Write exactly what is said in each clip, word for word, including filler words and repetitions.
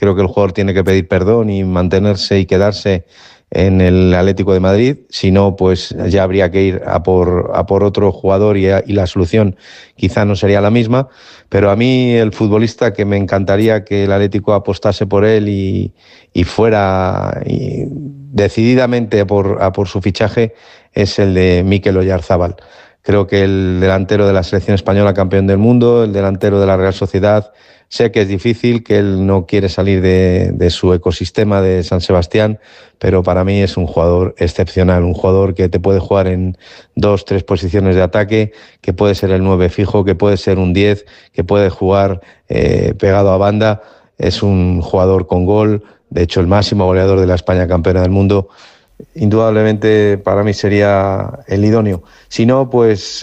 creo que el jugador tiene que pedir perdón y mantenerse y quedarse en el Atlético de Madrid. Si no, pues ya habría que ir a por, a por otro jugador y, a, y la solución quizá no sería la misma. Pero a mí el futbolista que me encantaría que el Atlético apostase por él y, y fuera y decididamente a por, a por su fichaje es el de Mikel Oyarzabal. Creo que el delantero de la selección española, campeón del mundo, el delantero de la Real Sociedad, sé que es difícil, que él no quiere salir de, de su ecosistema de San Sebastián, pero para mí es un jugador excepcional, un jugador que te puede jugar en dos, tres posiciones de ataque, que puede ser el nueve fijo, que puede ser un diez, que puede jugar eh, pegado a banda. Es un jugador con gol, de hecho el máximo goleador de la España campeona del mundo. Indudablemente para mí sería el idóneo. Si no, pues,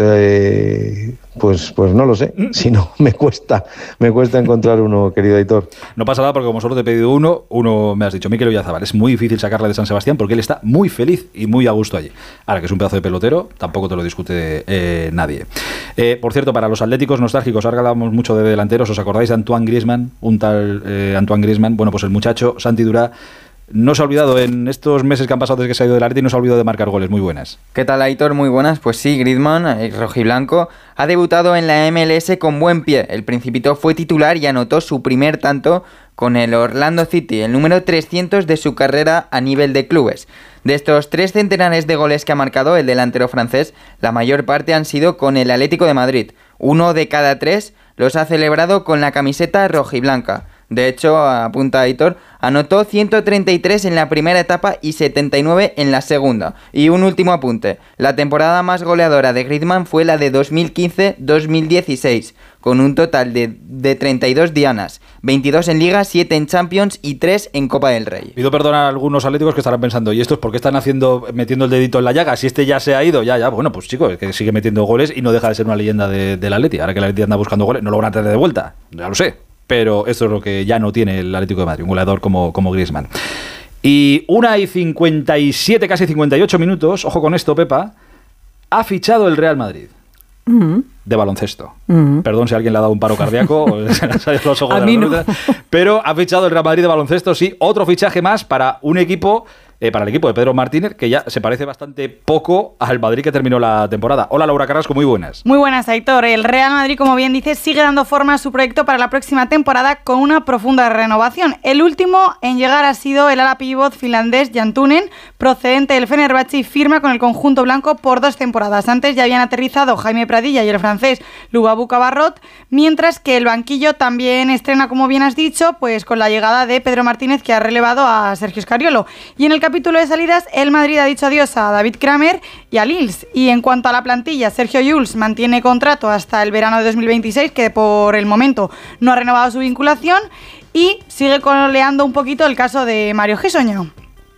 eh, pues, pues no lo sé. Si no, me cuesta, me cuesta encontrar uno, querido Aitor. No pasa nada porque como solo te he pedido uno, uno me has dicho, Mikel Oyarzabal. Es muy difícil sacarle de San Sebastián porque él está muy feliz y muy a gusto allí. Ahora que es un pedazo de pelotero, tampoco te lo discute eh, nadie. Eh, por cierto, para los atléticos nostálgicos, ahora que hablamos mucho de delanteros, ¿os acordáis de Antoine Griezmann? Un tal eh, Antoine Griezmann. Bueno, pues el muchacho, Santi Durá, no se ha olvidado en estos meses que han pasado desde que se ha ido del Atleti, no se ha olvidado de marcar goles. Muy buenas. ¿Qué tal, Aitor? Muy buenas. Pues sí, Griezmann, el rojiblanco, ha debutado en la M L S con buen pie. El Principito fue titular y anotó su primer tanto con el Orlando City, el número trescientos de su carrera a nivel de clubes. De estos tres centenares de goles que ha marcado el delantero francés, la mayor parte han sido con el Atlético de Madrid. Uno de cada tres los ha celebrado con la camiseta rojiblanca. De hecho, apunta Aitor, anotó ciento treinta y tres en la primera etapa y setenta y nueve en la segunda. Y un último apunte, la temporada más goleadora de Griezmann fue la de dos mil quince dos mil dieciséis, con un total de, de treinta y dos dianas, veintidós en Liga, siete en Champions y tres en Copa del Rey. Pido perdón a algunos atléticos que estarán pensando, ¿y estos por qué están haciendo, metiendo el dedito en la llaga? Si este ya se ha ido, ya, ya, bueno, pues chicos, es que sigue metiendo goles y no deja de ser una leyenda de, del Atleti. Ahora que el Atleti anda buscando goles, no lo van a traer de vuelta, ya lo sé. Pero esto es lo que ya no tiene el Atlético de Madrid, un goleador como, como Griezmann. Y una y cincuenta y siete, casi cincuenta y ocho minutos, ojo con esto, Pepa, ha fichado el Real Madrid. Uh-huh. De baloncesto. Uh-huh. Perdón si alguien le ha dado un paro cardíaco o se le han salido los ojos a de mí la no. Pero ha fichado el Real Madrid de baloncesto, sí, otro fichaje más para un equipo, eh, para el equipo de Pedro Martínez, que ya se parece bastante poco al Madrid que terminó la temporada. Hola, Laura Carrasco, muy buenas. Muy buenas, Aitor. El Real Madrid, como bien dices, sigue dando forma a su proyecto para la próxima temporada con una profunda renovación. El último en llegar ha sido el ala pívot finlandés Jan Tunen, procedente del Fenerbahce, y firma con el conjunto blanco por dos temporadas. Antes ya habían aterrizado Jaime Pradilla y el francés Lubabu Cabarrot, mientras que el banquillo también estrena, como bien has dicho, pues con la llegada de Pedro Martínez, que ha relevado a Sergio Scariolo. Y en el capítulo de salidas, el Madrid ha dicho adiós a David Kramer y a Lils. Y en cuanto a la plantilla, Sergio Llull mantiene contrato hasta el verano de dos mil veintiséis, que por el momento no ha renovado su vinculación, y sigue coleando un poquito el caso de Mario Hezonja,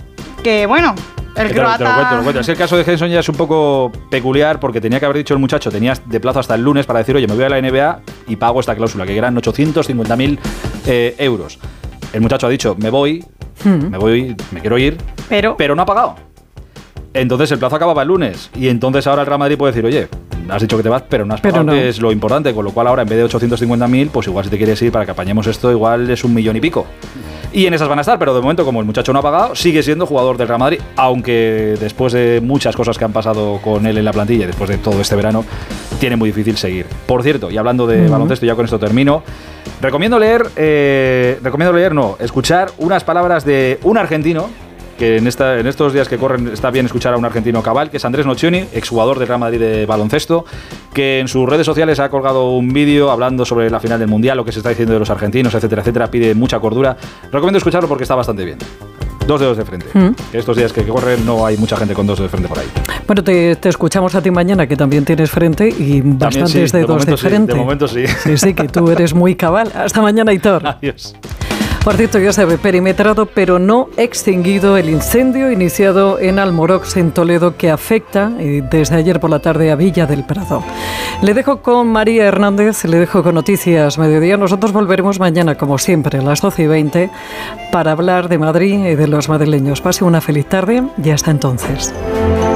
que bueno, el te, croata... te lo cuento, te lo cuento. Es que el caso de Hezonja es un poco peculiar porque tenía que haber dicho el muchacho, tenías de plazo hasta el lunes para decir, oye, me voy a la N B A y pago esta cláusula, que eran ochocientos cincuenta mil eh, euros. El muchacho ha dicho, me voy, hmm. me voy, me quiero ir, pero, pero no ha pagado. Entonces el plazo acababa el lunes y entonces ahora el Real Madrid puede decir, oye, has dicho que te vas, pero no has pagado, no. Que es lo importante, con lo cual ahora en vez de ochocientos cincuenta mil, pues igual si te quieres ir para que apañemos esto, igual es un millón y pico. Y en esas van a estar, pero de momento, como el muchacho no ha pagado, sigue siendo jugador del Real Madrid, aunque después de muchas cosas que han pasado con él en la plantilla, después de todo este verano, tiene muy difícil seguir. Por cierto, y hablando de uh-huh. baloncesto, ya con esto termino, recomiendo leer, eh, recomiendo leer, no, escuchar unas palabras de un argentino, que en, esta, en estos días que corren está bien escuchar a un argentino cabal, que es Andrés Nocioni, exjugador del Real Madrid de baloncesto, que en sus redes sociales ha colgado un vídeo hablando sobre la final del Mundial, lo que se está diciendo de los argentinos, etcétera, etcétera, pide mucha cordura. Recomiendo escucharlo porque está bastante bien. Dos dedos de frente. ¿Mm? Estos días que corren no hay mucha gente con dos dedos de frente por ahí. Bueno, te, te escuchamos a ti mañana, que también tienes frente y también bastantes sí, dedos de, de frente. Sí, de momento sí. Sí, sí, que tú eres muy cabal. Hasta mañana, Aitor. Adiós. Por cierto, ya se ve perimetrado, pero no extinguido el incendio iniciado en Almorox, en Toledo, que afecta eh, desde ayer por la tarde a Villa del Prado. Le dejo con María Hernández, le dejo con Noticias Mediodía. Nosotros volveremos mañana, como siempre, a las doce y veinte, para hablar de Madrid y de los madrileños. Pase una feliz tarde y hasta entonces.